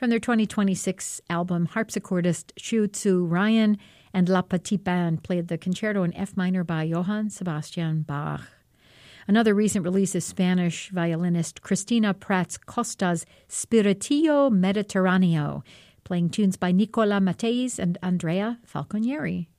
From their 2026 album, harpsichordist Xu Tzu Ryan and La Petite Band played the concerto in F minor by Johann Sebastian Bach. Another recent release is Spanish violinist Cristina Prats Costa's Spiritillo Mediterraneo, playing tunes by Nicola Matteis and Andrea Falconieri.